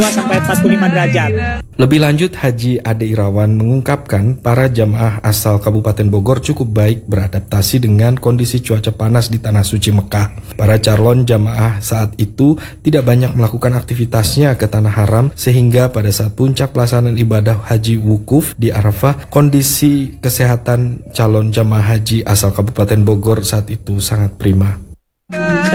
sampai 45 derajat. Lebih lanjut, Haji Ade Irawan mengungkapkan para jamaah asal Kabupaten Bogor cukup baik beradaptasi dengan kondisi cuaca panas di Tanah Suci Mekah. Para calon jamaah saat itu tidak banyak melakukan aktivitasnya ke Tanah Haram, sehingga pada saat puncak pelaksanaan ibadah haji wukuf di Arafah, kondisi kesehatan calon jamaah haji asal Kabupaten Bogor saat itu sangat prima.